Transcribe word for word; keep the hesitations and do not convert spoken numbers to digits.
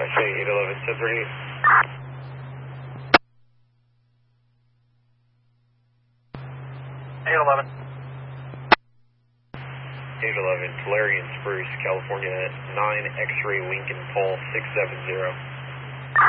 X-ray eight eleven, ten thirty-eight. eight eleven. eight eleven, Tulare and Spruce, California, nine X-ray Lincoln, Paul six seven zero.